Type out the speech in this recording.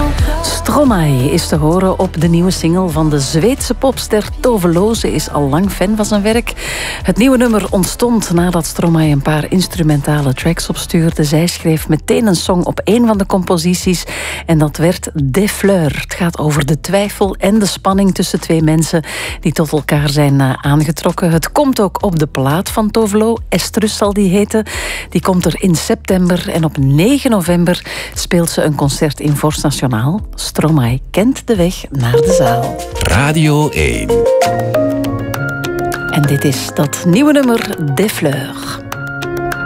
Stromae is te horen op de nieuwe single van de Zweedse popster Tove Lo. Ze is al lang fan van zijn werk. Het nieuwe nummer ontstond nadat Stromae een paar instrumentale tracks opstuurde. Zij schreef meteen een song op één van de composities en dat werd Des Fleurs. Het gaat over de twijfel en de spanning tussen twee mensen die tot elkaar zijn aangetrokken. Het komt ook op de plaat van Tove Lo. Estrus zal die heten. Die komt er in september en op 9 november speelt ze een concert in Vorst Nationaal. Stromae kent de weg naar de zaal. Radio 1. En dit is dat nieuwe nummer Des Fleurs.